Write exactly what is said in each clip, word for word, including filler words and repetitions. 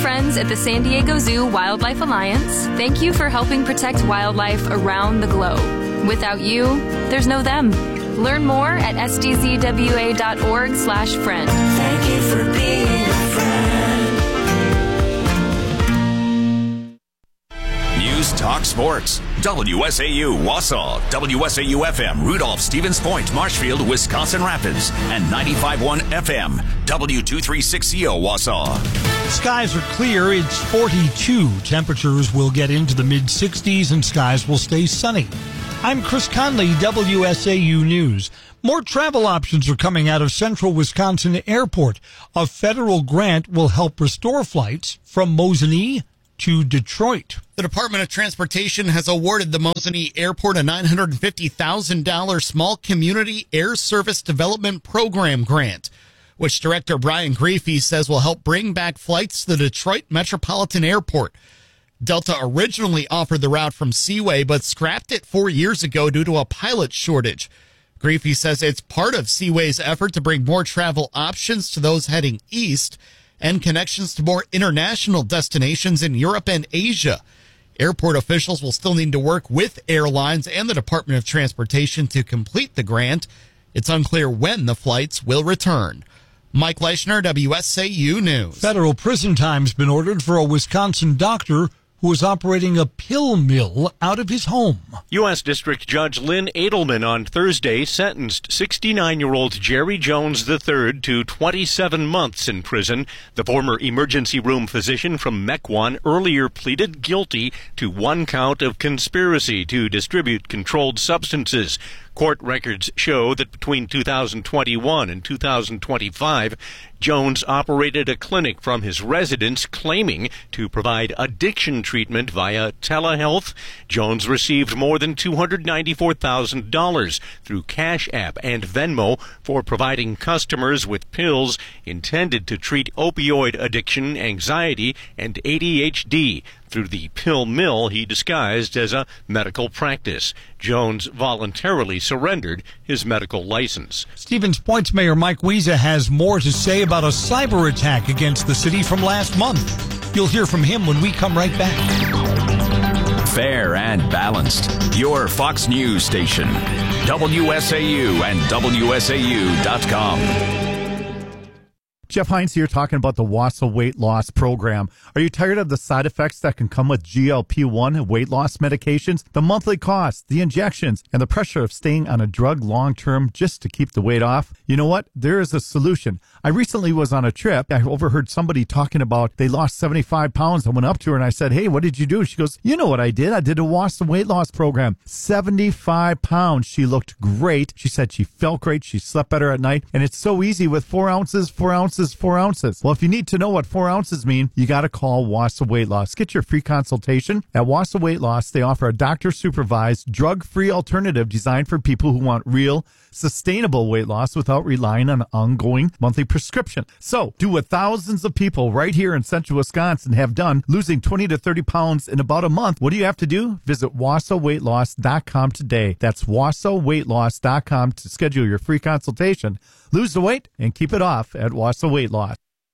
friends at the San Diego Zoo Wildlife Alliance, thank you for helping protect wildlife around the globe. Without you, there's no them. Learn more at s d z w a dot org slash friend. Thank you for being a friend. News Talk Sports. W S A U Wausau, W S A U F M Rudolph, Stevens Point, Marshfield, Wisconsin Rapids, and ninety-five point one F M W two thirty-six C O Wausau. Skies are clear. It's forty-two. Temperatures will get into the mid sixties and skies will stay sunny. I'm Chris Conley, W S A U News. More travel options are coming out of Central Wisconsin Airport. A federal grant will help restore flights from Mosinee to Detroit. The Department of Transportation has awarded the Mosinee Airport a nine hundred fifty thousand dollars Small Community Air Service Development Program grant, which Director Brian Griefey says will help bring back flights to the Detroit Metropolitan Airport. Delta originally offered the route from Seaway, but scrapped it four years ago due to a pilot shortage. Griefey says it's part of Seaway's effort to bring more travel options to those heading east and connections to more international destinations in Europe and Asia. Airport officials will still need to work with airlines and the Department of Transportation to complete the grant. It's unclear when the flights will return. Mike Leischner, W S A U News. Federal prison time's been ordered for a Wisconsin doctor who was operating a pill mill out of his home. U S. District Judge Lynn Edelman on Thursday sentenced sixty-nine-year-old Jerry Jones the third to twenty-seven months in prison. The former emergency room physician from Mequon earlier pleaded guilty to one count of conspiracy to distribute controlled substances. Court records show that between two thousand twenty-one and two thousand twenty-five, Jones operated a clinic from his residence claiming to provide addiction treatment via telehealth. Jones received more than two hundred ninety-four thousand dollars through Cash App and Venmo for providing customers with pills intended to treat opioid addiction, anxiety, and A D H D. Through the pill mill he disguised as a medical practice. Jones voluntarily surrendered his medical license. Stevens Point's Mayor Mike Wiese has more to say about a cyber attack against the city from last month. You'll hear from him when we come right back. Fair and balanced. Your Fox News station. W S A U and W S A U dot com. Jeff Hines here talking about the Wausau weight loss program. Are you tired of the side effects that can come with G L P one weight loss medications? The monthly costs, the injections, and the pressure of staying on a drug long-term just to keep the weight off? You know what? There is a solution. I recently was on a trip. I overheard somebody talking about they lost seventy-five pounds. I went up to her and I said, hey, what did you do? She goes, you know what I did? I did a Wausau weight loss program. seventy-five pounds. She looked great. She said she felt great. She slept better at night. And it's so easy with four ounces, four ounces, four ounces. Well, if you need to know what four ounces mean, you got to call Wausau Weight Loss. Get your free consultation. At Wausau Weight Loss, they offer a doctor-supervised, drug-free alternative designed for people who want real, sustainable weight loss without relying on an ongoing monthly prescription. So, do what thousands of people right here in central Wisconsin have done, losing twenty to thirty pounds in about a month. What do you have to do? Visit Wausau Weight Loss dot com today. That's Wausau Weight Loss dot com to schedule your free consultation. Lose the weight and keep it off at Wausau Weight Loss.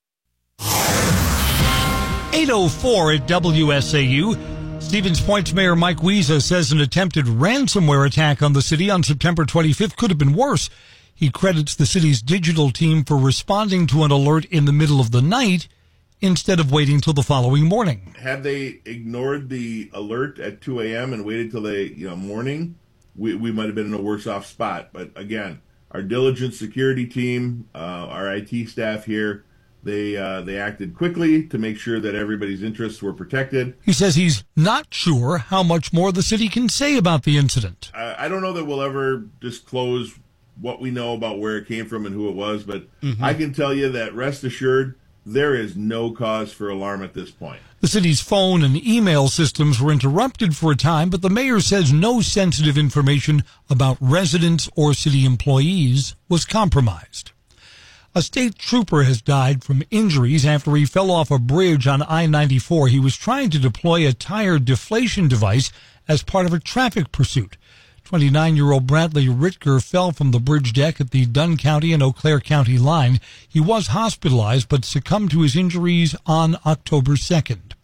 eight oh four at W S A U. Stevens Point's Mayor Mike Wiese says an attempted ransomware attack on the city on September twenty-fifth could have been worse. He credits the city's digital team for responding to an alert in the middle of the night instead of waiting till the following morning. Had they ignored the alert at two a.m. and waited till the you know morning, we, we might have been in a worse off spot. But again, our diligent security team, uh, our I T staff here, They uh, they acted quickly to make sure that everybody's interests were protected. He says he's not sure how much more the city can say about the incident. I, I don't know that we'll ever disclose what we know about where it came from and who it was, but Mm-hmm. I can tell you that rest assured, there is no cause for alarm at this point. The city's phone and email systems were interrupted for a time, but the mayor says no sensitive information about residents or city employees was compromised. A state trooper has died from injuries after he fell off a bridge on I ninety-four. He was trying to deploy a tire deflation device as part of a traffic pursuit. twenty-nine-year-old Bradley Ritker fell from the bridge deck at the Dunn County and Eau Claire County line. He was hospitalized but succumbed to his injuries on October second.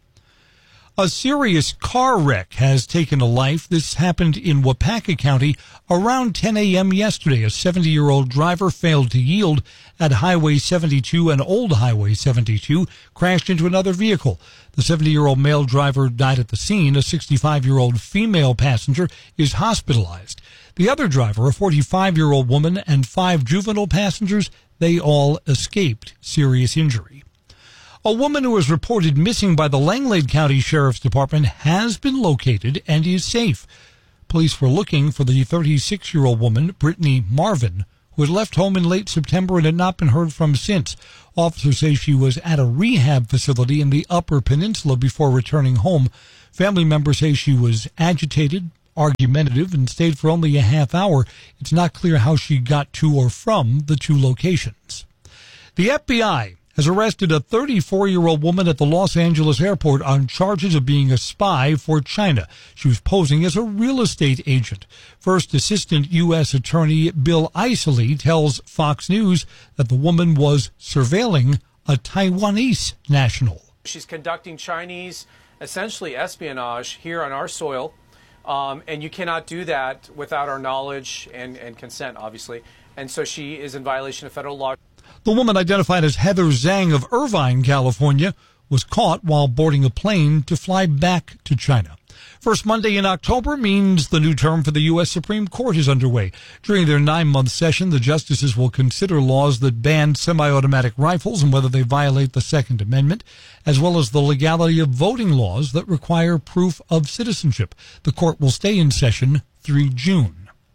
A serious car wreck has taken a life. This happened in Wapaka County around ten a.m. yesterday. A seventy-year-old driver failed to yield at Highway seventy-two and Old Highway seventy-two, crashed into another vehicle. The seventy-year-old male driver died at the scene. A sixty-five-year-old female passenger is hospitalized. The other driver, a forty-five-year-old woman, and five juvenile passengers, they all escaped serious injury. A woman who was reported missing by the Langlade County Sheriff's Department has been located and is safe. Police were looking for the thirty-six-year-old woman, Brittany Marvin, who had left home in late September and had not been heard from since. Officers say she was at a rehab facility in the Upper Peninsula before returning home. Family members say she was agitated, argumentative, and stayed for only a half hour. It's not clear how she got to or from the two locations. The F B I has arrested a thirty-four-year-old woman at the Los Angeles airport on charges of being a spy for China. She was posing as a real estate agent. First Assistant U S Attorney Bill Isley tells Fox News that the woman was surveilling a Taiwanese national. She's conducting Chinese, essentially espionage here on our soil, um, and you cannot do that without our knowledge and, and consent, obviously. And so she is in violation of federal law. The woman, identified as Heather Zhang of Irvine, California, was caught while boarding a plane to fly back to China. First Monday in October means the new term for the U S Supreme Court is underway. During their nine-month session, the justices will consider laws that ban semi-automatic rifles and whether they violate the Second Amendment, as well as the legality of voting laws that require proof of citizenship. The court will stay in session through June.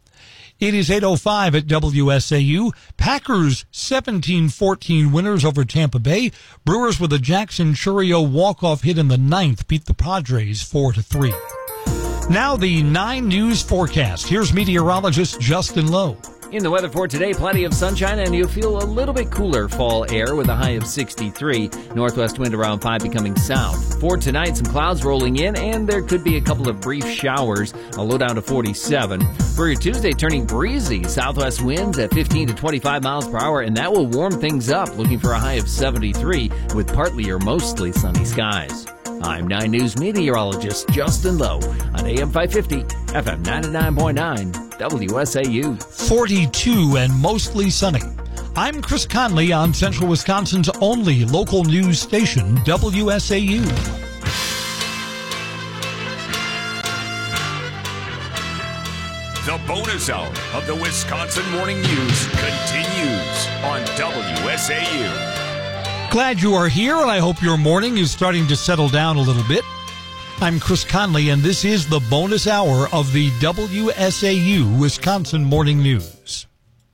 It is eight oh five at W S A U. Packers seventeen fourteen winners over Tampa Bay. Brewers with a Jackson Chourio walk-off hit in the ninth beat the Padres four to three. Now the nine News forecast. Here's meteorologist Justin Lowe. In the weather for today, plenty of sunshine and you'll feel a little bit cooler fall air with a high of sixty-three. Northwest wind around five becoming south. For tonight, some clouds rolling in and there could be a couple of brief showers, a low down to forty-seven. For your Tuesday, turning breezy. Southwest winds at fifteen to twenty-five miles per hour and that will warm things up, looking for a high of seventy-three with partly or mostly sunny skies. I'm nine News meteorologist Justin Lowe on A M five fifty, F M ninety-nine point nine, W S A U. forty-two and mostly sunny. I'm Chris Conley on Central Wisconsin's only local news station, W S A U. The bonus hour of the Wisconsin Morning News continues on W S A U. Glad you are here, and I hope your morning is starting to settle down a little bit. I'm Chris Conley, and this is the bonus hour of the W S A U Wisconsin Morning News.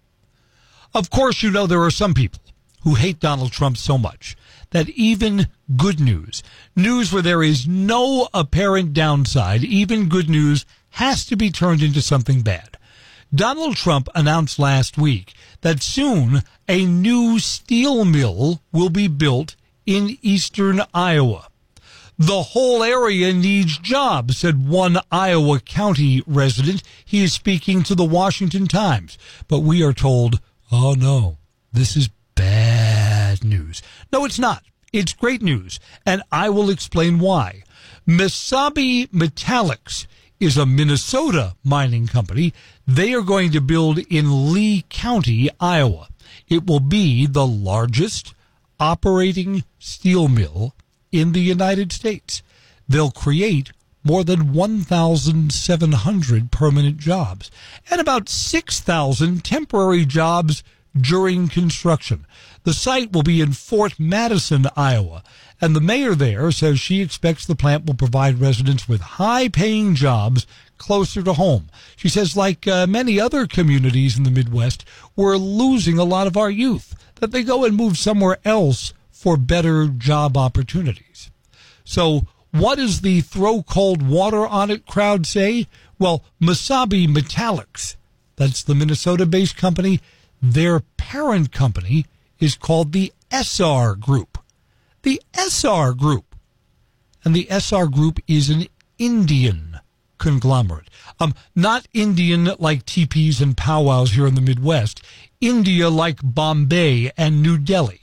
Of course, you know there are some people who hate Donald Trump so much that even good news, news where there is no apparent downside, even good news has to be turned into something bad. Donald Trump announced last week that soon a new steel mill will be built in eastern Iowa. The whole area needs jobs, said one Iowa County resident. He is speaking to the Washington Times. But we are told, oh no, this is bad news. No, it's not. It's great news, and I will explain why. Mesabi Metallics is a Minnesota mining company. They are going to build in Lee County, Iowa. It will be the largest operating steel mill in the United States. They'll create more than one thousand seven hundred permanent jobs and about six thousand temporary jobs during construction. The site will be in Fort Madison, Iowa, and the mayor there says she expects the plant will provide residents with high-paying jobs closer to home. She says, like uh, many other communities in the Midwest, we're losing a lot of our youth, that they go and move somewhere else for better job opportunities. So what does the throw cold water on it crowd say? Well, Mesabi Metallics, that's the Minnesota-based company, their parent company is called the S R Group. The S R Group. And the S R Group is an Indian conglomerate. Um, not Indian like teepees and powwows here in the Midwest. India like Bombay and New Delhi.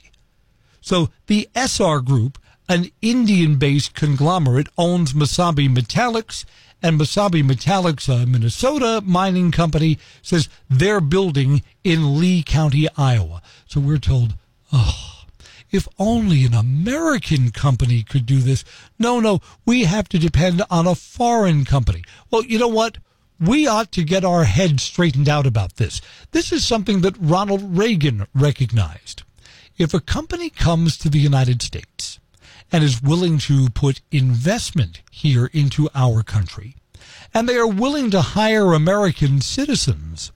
So the Essar Group, an Indian-based conglomerate, owns Mesabi Metallics, and Mesabi Metallics, a Minnesota mining company, says they're building in Lee County, Iowa. So we're told, oh, if only an American company could do this. No, no, we have to depend on a foreign company. Well, you know what? We ought to get our heads straightened out about this. This is something that Ronald Reagan recognized. If a company comes to the United States and is willing to put investment here into our country, and they are willing to hire American citizens,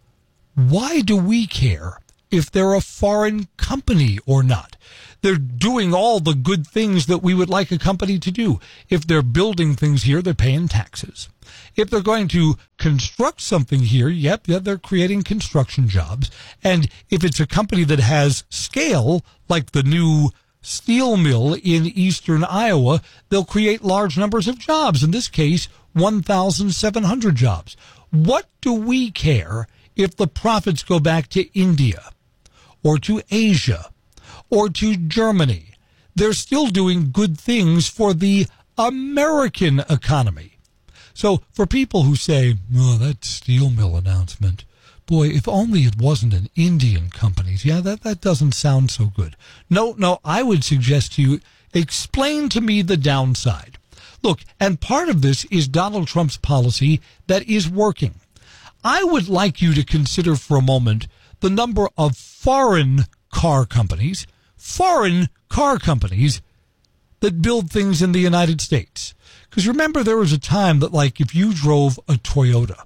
why do we care if they're a foreign company or not? They're doing all the good things that we would like a company to do. If they're building things here, they're paying taxes. If they're going to construct something here, yep, yep, they're creating construction jobs. And if it's a company that has scale, like the new steel mill in eastern Iowa, they'll create large numbers of jobs. In this case, one thousand seven hundred jobs. What do we care if the profits go back to India or to Asia or to Germany? They're still doing good things for the American economy. So for people who say, oh, that steel mill announcement, boy, if only it wasn't an Indian company. Yeah, that, that doesn't sound so good. No, no, I would suggest to you, explain to me the downside. Look, and part of this is Donald Trump's policy that is working. I would like you to consider for a moment the number of foreign car companies, foreign car companies that build things in the United States. Because remember, there was a time that, like, if you drove a Toyota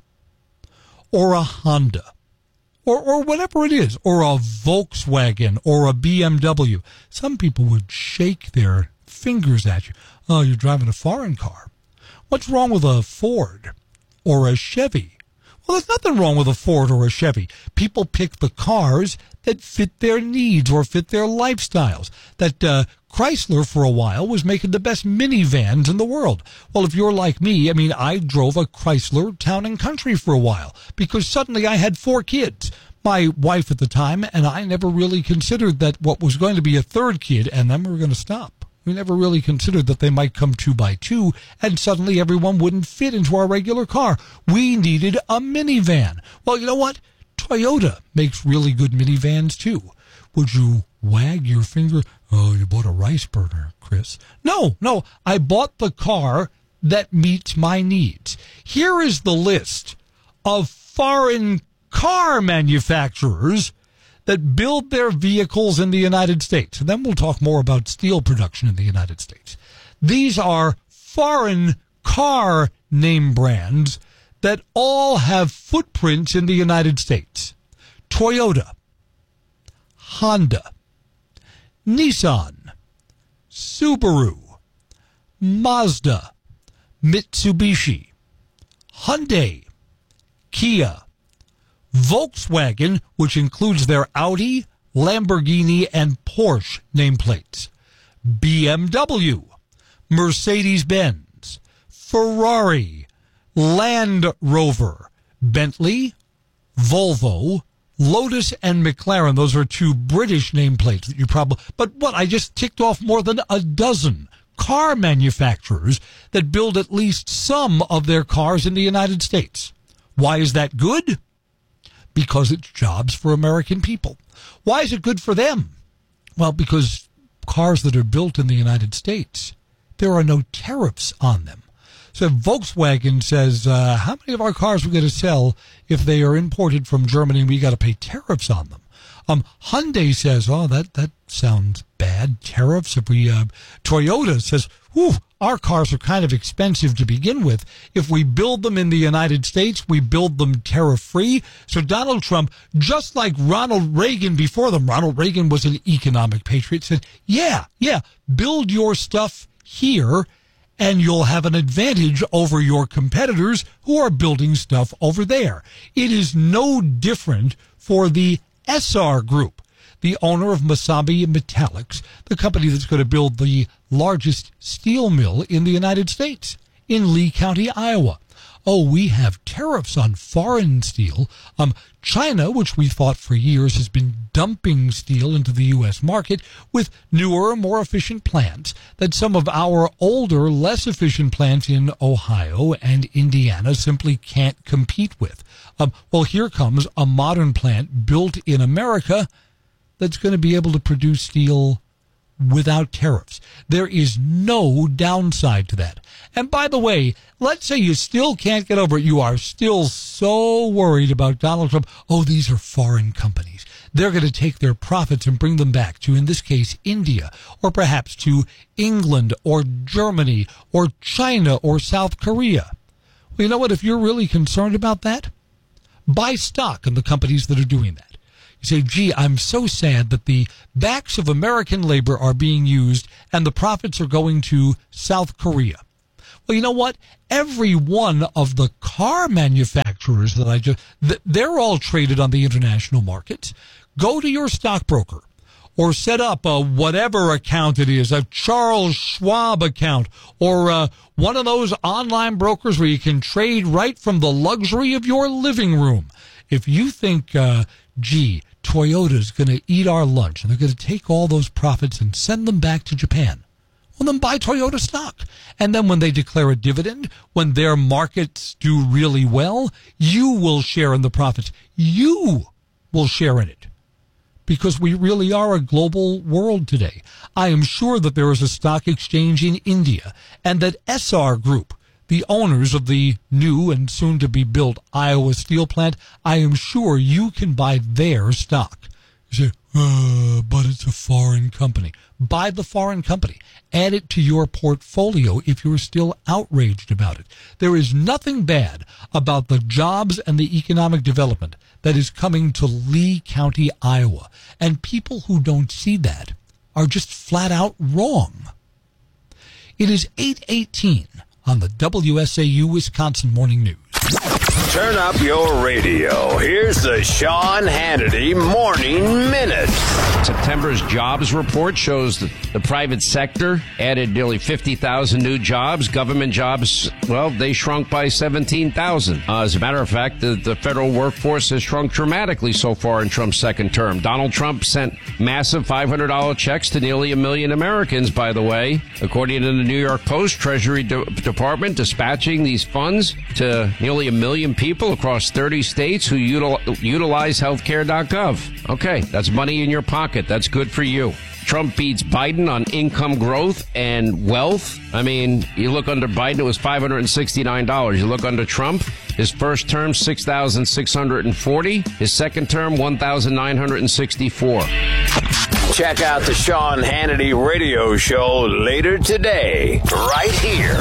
or a Honda or, or whatever it is, or a Volkswagen or a B M W, some people would shake their fingers at you. Oh, you're driving a foreign car. What's wrong with a Ford or a Chevy? Well, there's nothing wrong with a Ford or a Chevy. People pick the cars that fit their needs or fit their lifestyles. That uh, Chrysler, for a while, was making the best minivans in the world. Well, if you're like me, I mean, I drove a Chrysler Town and Country for a while because suddenly I had four kids. My wife at the time and I never really considered that what was going to be a third kid and then we were going to stop. We never really considered that they might come two by two, and suddenly everyone wouldn't fit into our regular car. We needed a minivan. Well, you know what? Toyota makes really good minivans, too. Would you wag your finger? Oh, you bought a rice burner, Chris. No, no, I bought the car that meets my needs. Here is the list of foreign car manufacturers that build their vehicles in the United States. And then we'll talk more about steel production in the United States. These are foreign car name brands that all have footprints in the United States. Toyota, Honda, Nissan, Subaru, Mazda, Mitsubishi, Hyundai, Kia, Volkswagen, which includes their Audi, Lamborghini, and Porsche nameplates, B M W, Mercedes-Benz, Ferrari, Land Rover, Bentley, Volvo, Lotus, and McLaren. Those are two British nameplates that you probably... But what, I just ticked off more than a dozen car manufacturers that build at least some of their cars in the United States. Why is that good? Because it's jobs for American people. Why is it good for them? Well, because cars that are built in the United States, there are no tariffs on them. So Volkswagen says, uh, how many of our cars we're going to sell if they are imported from Germany and we got to pay tariffs on them? Um, Hyundai says, oh, that, that sounds bad. Tariffs. If we, uh, Toyota says, whew, our cars are kind of expensive to begin with. If we build them in the United States, we build them tariff-free. So Donald Trump, just like Ronald Reagan before them, Ronald Reagan was an economic patriot, said, yeah, yeah, build your stuff here and you'll have an advantage over your competitors who are building stuff over there. It is no different for the Essar Group, the owner of Mesabi Metallics, the company that's going to build the largest steel mill in the United States. in Lee County, Iowa. Oh, we have tariffs on foreign steel. Um, China, which we thought for years has been dumping steel into the U S market with newer, more efficient plants that some of our older, less efficient plants in Ohio and Indiana simply can't compete with. Um, well, here comes a modern plant built in America that's going to be able to produce steel without tariffs. There is no downside to that. And by the way, let's say you still can't get over it. You are still so worried about Donald Trump. Oh, these are foreign companies. They're going to take their profits and bring them back to, in this case, India, or perhaps to England or Germany or China or South Korea. Well, you know what? If you're really concerned about that, buy stock in the companies that are doing that. You say, gee, I'm so sad that the backs of American labor are being used and the profits are going to South Korea. Well, you know what? Every one of the car manufacturers that I just, they're all traded on the international markets. Go to your stockbroker or set up a whatever account it is, a Charles Schwab account, or uh, one of those online brokers where you can trade right from the luxury of your living room. If you think, uh, gee, Toyota's going to eat our lunch and they're going to take all those profits and send them back to Japan, well, then buy Toyota stock. And then when they declare a dividend, when their markets do really well, you will share in the profits. You will share in it. Because we really are a global world today. I am sure that there is a stock exchange in India and that S R Group, the owners of the new and soon-to-be-built Iowa steel plant, I am sure you can buy their stock. You say, uh, but it's a foreign company. Buy the foreign company. Add it to your portfolio if you're still outraged about it. There is nothing bad about the jobs and the economic development that is coming to Lee County, Iowa. And people who don't see that are just flat out wrong. It is eight eighteen on the W S A U Wisconsin Morning News. Turn up your radio. Here's the Sean Hannity Morning Minute. September's jobs report shows that the private sector added nearly fifty thousand new jobs. Government jobs, well, they shrunk by seventeen thousand. Uh, as a matter of fact, the, the federal workforce has shrunk dramatically so far in Trump's second term. Donald Trump sent massive five hundred dollars checks to nearly a million Americans, by the way. According to the New York Post, Treasury De- Department dispatching these funds to nearly a million people across thirty states who util- utilize healthcare dot gov. Okay, that's money in your pocket. That's good for you. Trump beats Biden on income growth and wealth. I mean, you look under Biden, it was five hundred sixty-nine dollars. You look under Trump, his first term, six thousand six hundred forty dollars. His second term, one thousand nine hundred sixty-four dollars. Check out the Sean Hannity radio show later today, right here.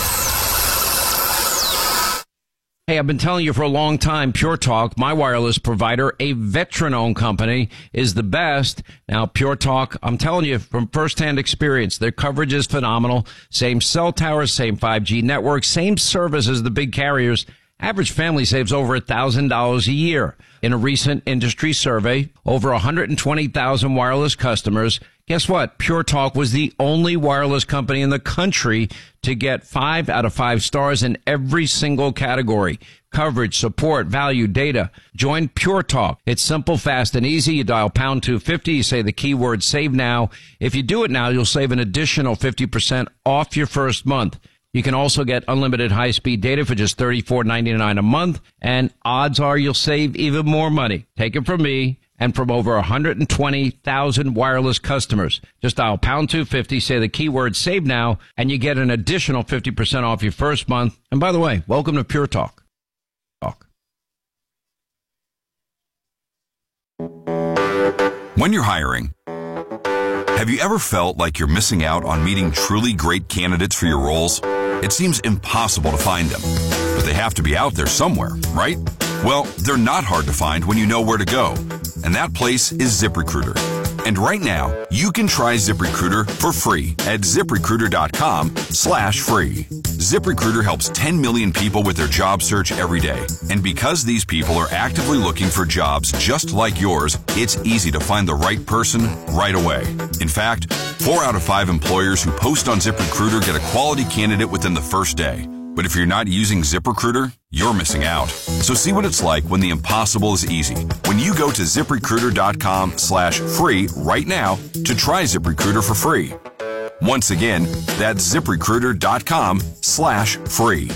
Hey, I've been telling you for a long time, Pure Talk, my wireless provider, a veteran-owned company, is the best. Now, Pure Talk, I'm telling you from firsthand experience, their coverage is phenomenal. Same cell towers, same five G network, same service as the big carriers. Average family saves over one thousand dollars a year. In a recent industry survey, over one hundred twenty thousand wireless customers. Guess what? Pure Talk was the only wireless company in the country to get five out of five stars in every single category. Coverage, support, value, data. Join Pure Talk. It's simple, fast, and easy. You dial pound two fifty. You say the keyword save now. If you do it now, you'll save an additional fifty percent off your first month. You can also get unlimited high-speed data for just thirty-four ninety-nine a month, and odds are you'll save even more money. Take it from me and from over one hundred twenty thousand wireless customers. Just dial pound two fifty, say the keyword save now, and you get an additional fifty percent off your first month. And by the way, welcome to Pure Talk. Talk. When you're hiring, have you ever felt like you're missing out on meeting truly great candidates for your roles? It seems impossible to find them, but they have to be out there somewhere, right? Well, they're not hard to find when you know where to go, and that place is ZipRecruiter. And right now, you can try ZipRecruiter for free at ZipRecruiter.com slash free. ZipRecruiter helps ten million people with their job search every day. And because these people are actively looking for jobs just like yours, it's easy to find the right person right away. In fact, four out of five employers who post on ZipRecruiter get a quality candidate within the first day. But if you're not using ZipRecruiter, you're missing out. So see what it's like when the impossible is easy. When you go to ZipRecruiter.com slash free right now to try ZipRecruiter for free. Once again, that's ZipRecruiter.com slash free.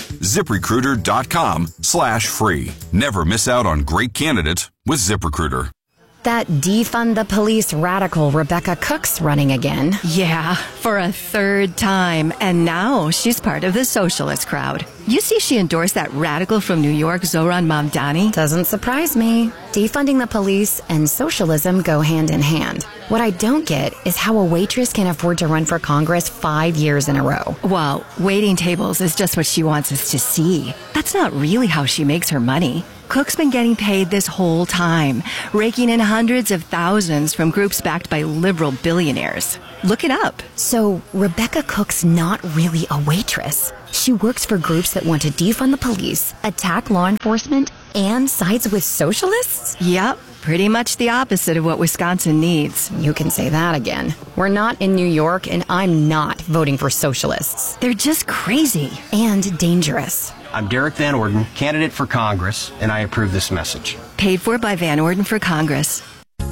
ZipRecruiter.com slash free. Never miss out on great candidates with ZipRecruiter. That defund the police radical Rebecca Cook's running again. Yeah, for a third time. And now she's part of the socialist crowd. You see she endorsed that radical from New York, Zohran Mamdani? Doesn't surprise me. Defunding the police and socialism go hand in hand. What I don't get is how a waitress can afford to run for Congress five years in a row. Well, waiting tables is just what she wants us to see. That's not really how she makes her money. Cook's been getting paid this whole time, raking in hundreds of thousands from groups backed by liberal billionaires. Look it up. So, Rebecca Cook's not really a waitress. She works for groups that want to defund the police, attack law enforcement, and sides with socialists? Yep, pretty much the opposite of what Wisconsin needs. You can say that again. We're not in New York, and I'm not voting for socialists. They're just crazy. And dangerous. I'm Derek Van Orden, candidate for Congress, and I approve this message. Paid for by Van Orden for Congress.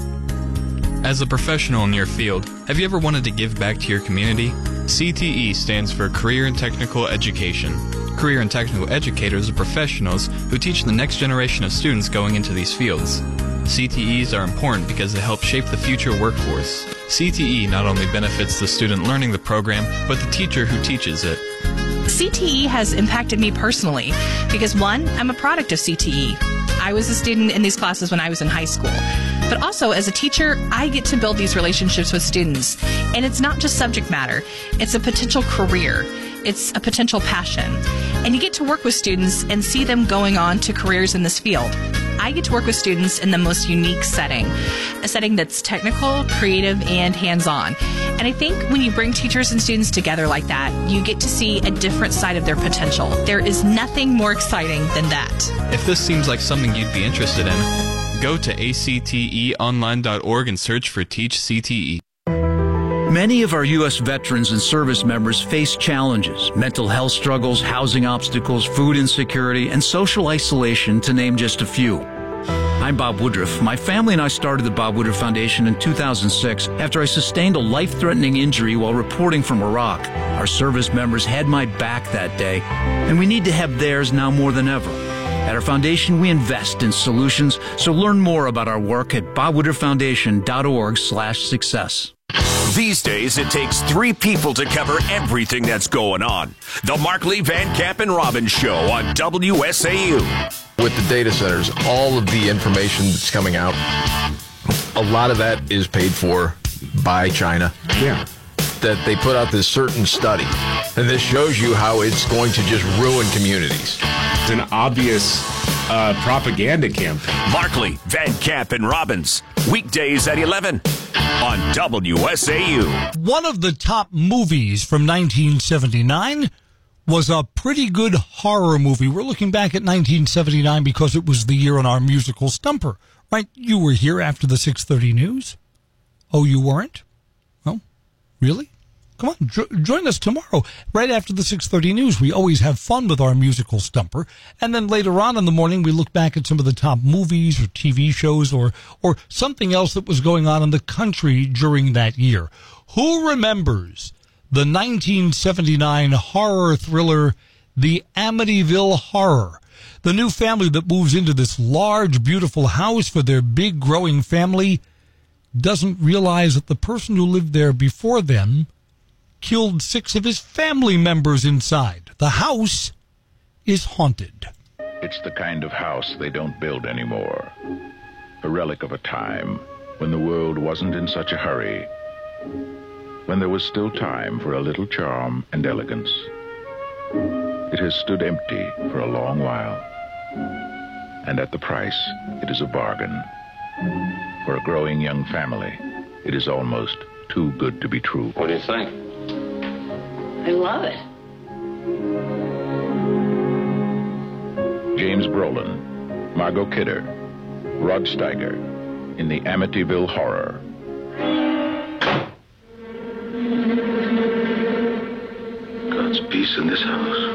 As a professional in your field, have you ever wanted to give back to your community? C T E stands for Career and Technical Education. Career and Technical Educators are professionals who teach the next generation of students going into these fields. C T Es are important because they help shape the future workforce. C T E not only benefits the student learning the program, but the teacher who teaches it. C T E has impacted me personally because, one, I'm a product of C T E. I was a student in these classes when I was in high school. But also, as a teacher, I get to build these relationships with students. And it's not just subject matter. It's a potential career. It's a potential passion. And you get to work with students and see them going on to careers in this field. I get to work with students in the most unique setting, a setting that's technical, creative, and hands-on. And I think when you bring teachers and students together like that, you get to see a different side of their potential. There is nothing more exciting than that. If this seems like something you'd be interested in, go to A C T E online dot org and search for Teach C T E. Many of our U S veterans and service members face challenges, mental health struggles, housing obstacles, food insecurity, and social isolation, to name just a few. I'm Bob Woodruff. My family and I started the Bob Woodruff Foundation in two thousand six after I sustained a life-threatening injury while reporting from Iraq. Our service members had my back that day, and we need to have theirs now more than ever. At our foundation, we invest in solutions, so learn more about our work at bob woodruff foundation dot org slash success. These days, it takes three people to cover everything that's going on. The Mark Lee, Van Camp, and Robbins Show on W S A U. With the data centers, all of the information that's coming out, a lot of that is paid for by China. Yeah. That they put out this certain study, and this shows you how it's going to just ruin communities. It's an obvious uh, propaganda campaign. Mark Lee, Van Camp, and Robbins, weekdays at eleven on W S A U. One of the top movies from nineteen seventy-nine was a pretty good horror movie. We're looking back at nineteen seventy-nine because it was the year on our musical stumper, right? You were here after the six thirty news. Oh, you weren't? Oh, really? Come on, jo- join us tomorrow, right after the six thirty news. We always have fun with our musical stumper. And then later on in the morning, we look back at some of the top movies or T V shows or, or something else that was going on in the country during that year. Who remembers the nineteen seventy-nine horror thriller, The Amityville Horror? The new family that moves into this large, beautiful house for their big, growing family doesn't realize that the person who lived there before them killed six of his family members inside. The house is haunted. It's the kind of house they don't build anymore. A relic of a time when the world wasn't in such a hurry, when there was still time for a little charm and elegance. It has stood empty for a long while, and at the price, it is a bargain. For a growing young family, It is almost too good to be true. What do you think? I love it. James Brolin, Margot Kidder, Rod Steiger in the Amityville Horror. God's peace in this house.